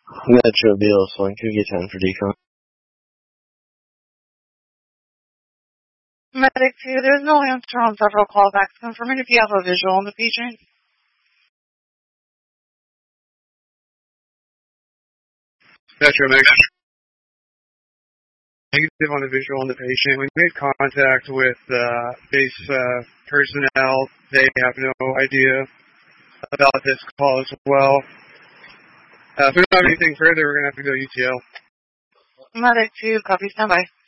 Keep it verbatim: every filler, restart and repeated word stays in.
Metro Bills, one Cougar ten for decon. Medic two, there's no answer on several callbacks confirming if you have a visual on the patient. Metro Mix. Negative on the visual on the patient. We made contact with uh, base uh, personnel. They have no idea about this call as well. Uh, if we don't have anything further, we're going to have to go U T L. Medic two, copy, standby.